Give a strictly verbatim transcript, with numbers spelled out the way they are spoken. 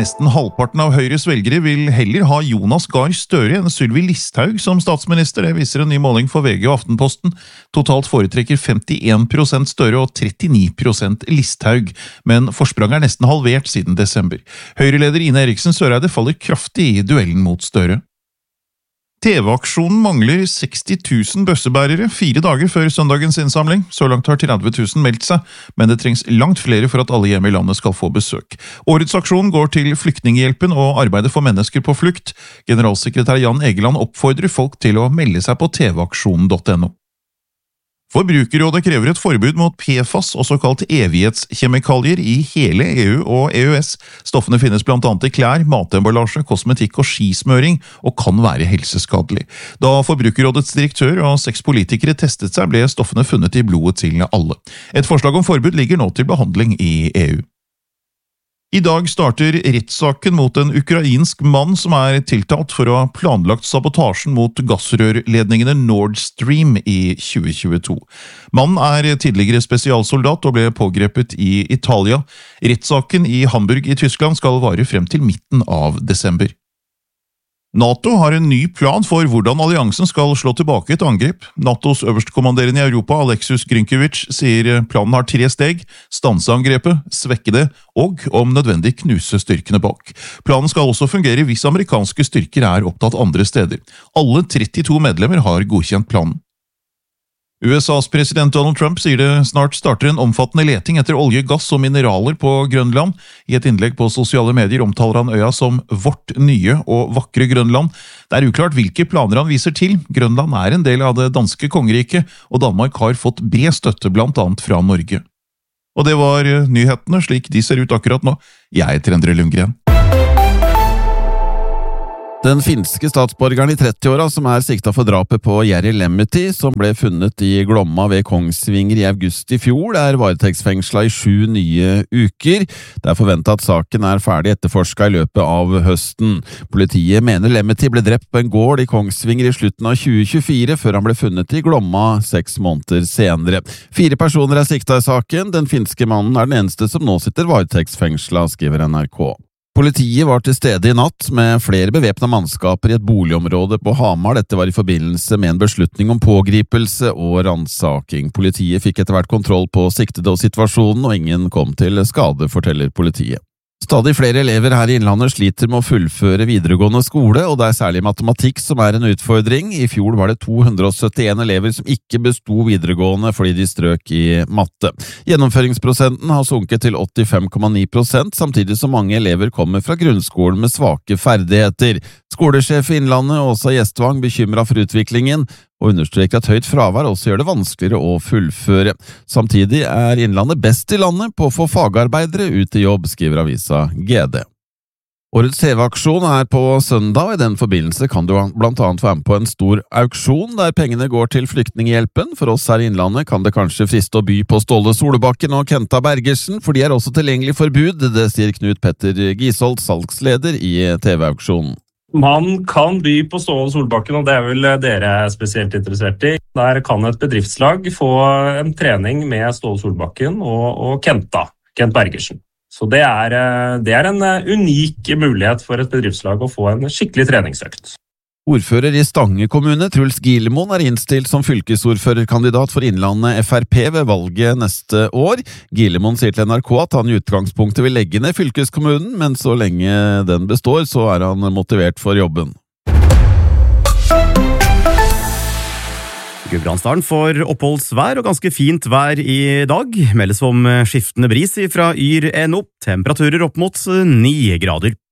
Nesten halvparten av Høyres velgere vil heller ha Jonas Gahr Støre enn Sylvi Listhaug som statsminister. Det viser en ny måling for V G og Aftenposten. Totalt foretrekker femtien prosent Støre og trettini prosent Listhaug, men forspranget er nesten halvert siden desember. Høyreleder Ine Eriksen Søreide faller kraftig i duellen mot Støre. T V-aksjonen mangler seksti tusen bøssebærere fire dager før søndagens innsamling. Så langt har tretti tusen meldt seg, men det trengs langt flere for at alle hjem i landet skal få besøk. Årets aksjon går til Flyktninghjelpen og arbeidet for mennesker på flukt. Generalsekretær Jan Egeland oppfordrer folk til å melde seg på t v aksjonen punktum no. Forbrukerrådet krever et forbud mot P F A S og såkalt evighetskjemikalier i hele E U og E U S. Stoffene finnes blant annet i klær, matemballasje, kosmetikk og skismøring, og kan være helseskadelig. Da Forbrukerrådets direktør og seks politikere testet seg, ble stoffene funnet i blodet til alle. Et forslag om forbud ligger nå til behandling i E U. I dag starter rettssaken mot en ukrainsk mann som er tiltalt for å ha planlagt sabotasjen mot gassrørledningene Nord Stream i tjue tjueto. Mannen er tidligere spesialsoldat og ble pågrepet i Italia. Rettssaken i Hamburg i Tyskland skal vare frem til midten av desember. NATO har en ny plan for hvordan alliansen skal slå tilbake et angrep. NATOs øverstkommanderende i Europa, Alexus Grynkewicz, sier planen har tre steg: stanse angrepet, svekke det, og om nødvendig knuse styrkene bak. Planen skal også fungere hvis amerikanske styrker er opptatt andre steder. Alle trettito medlemmer har godkjent planen. U S A's president Donald Trump sier det snart starter en omfattende leting etter olje, gass og mineraler på Grønland. I et innlegg på sosiale medier omtaler han øya som vårt nye og vakre Grønland. Det er uklart hvilke planer han viser til. Grønland er en del av det danske kongeriket, og Danmark har fått bred støtte blant annet fra Norge. Og det var nyhetene slik de ser ut akkurat nå. Jeg heter Endre Lundgren. Den finske statsborgeren i trettiåra som er siktet for drapet på Jari Lemmetti, som ble funnet i Glomma ved Kongsvinger i august i fjor, er varetektsfengslet i sju nye uker. Det er forventet at saken er ferdig etterforsket i løpet av høsten. Politiet mener Lemmetti ble drept på en gård i Kongsvinger i slutten av tjue tjuefire, før han ble funnet i Glomma seks måneder senere. Fire personer er siktet i saken. Den finske mannen er den eneste som nå sitter varetektsfengslet, skriver N R K. Politiet var til stede i natt med flere bevæpnede mannskaper i et boligområde på Hamar. Dette var i forbindelse med en beslutning om pågripelse og ransaking. Politiet fikk etter hvert kontroll på siktede og situasjonen, og ingen kom til skade, forteller politiet. Stadig flere elever her i Innlandet sliter med å fullføre videregående skole, og det er særlig matematikk som er en utfordring. I fjor var det to hundre og syttien elever som ikke besto videregående fordi de strøk i matte. Gjennomføringsprosenten har sunket til åttifem komma ni prosent, samtidig som mange elever kommer fra grunnskolen med svake ferdigheter. Skolesjef i Innlandet, Åsa Gjestvang, bekymret for utviklingen, og understreker at høyt fravær også gjør det vanskeligere å fullføre. Samtidig er Innlandet best i landet på å få fagarbeidere ut i jobb, skriver avisa G D. Årets T V-aksjon er på søndag, og i den forbindelse kan du blant annet være med på en stor auksjon der pengene går til Flyktninghjelpen. For oss her i Innlandet kan det kanskje friste å by på Ståle Solbakken og Kenta Bergersen, for de er også tilgjengelig for bud, det sier Knut Petter Gisholt, salgsleder i T V-aksjonen. Man kan by på Ståle Solbakken, og det er vel dere spesielt interessert i. Der kan et bedriftslag få en trening med Ståle Solbakken og, og Kenta, Kent Bergersen. Så det er, det er en unik mulighet for et bedriftslag å få en skikkelig treningsøkt. Ordfører i Stange kommune, Truls Gilemoen, er innstilt som fylkesordførerkandidat for Innlandet F R P ved valget neste år. Gilemoen sier til N R K at han i utgangspunktet vil legge ned fylkeskommunen, men så lenge den består, så er han motivert for jobben. Gudbrandsdalen får oppholdsvær og ganske fint vær i dag. Meldes om skiftende bris fra Yr N O. Temperaturer opp mot ni grader.